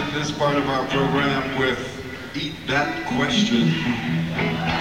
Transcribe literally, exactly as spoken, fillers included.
this part of our program with Eat That Question.